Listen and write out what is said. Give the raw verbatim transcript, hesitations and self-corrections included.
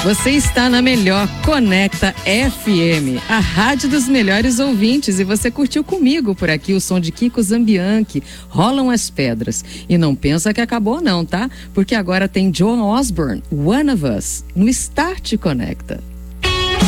Você está na melhor Conecta F M, a rádio dos melhores ouvintes, e você curtiu comigo por aqui o som de Kiko Zambianchi, Rolam as Pedras. E não pensa que acabou não, tá? Porque agora tem Joan Osborne, One of Us, no Start Conecta.